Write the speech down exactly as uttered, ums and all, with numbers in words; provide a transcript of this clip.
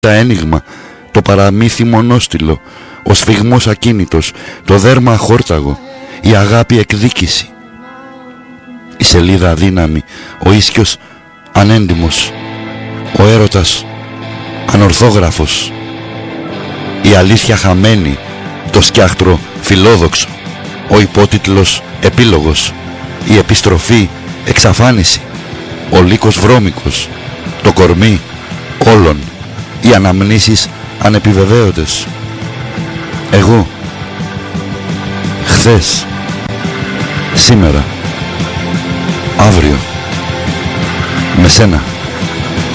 ένιγμα, το παραμύθι μονόστιλο, ο σφιγμός ακίνητος, το δέρμα αχόρταγο, η αγάπη εκδίκηση, η σελίδα αδύναμη, ο ίσκιος ανέντιμος, ο έρωτας ανορθόγραφος, η αλήθεια χαμένη, το σκιάχτρο φιλόδοξο, ο υπότιτλος επίλογος, η επιστροφή εξαφάνιση, ο λύκος βρώμικος, το κορμί όλων, οι αναμνήσεις ανεπιβεβαίωτες. Εγώ, χθες, σήμερα, αύριο, με σένα.